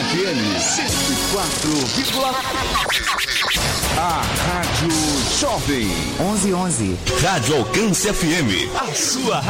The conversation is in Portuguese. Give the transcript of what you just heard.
FM 104,1. A Rádio Jovem. 11:11. Rádio Alcance FM. A sua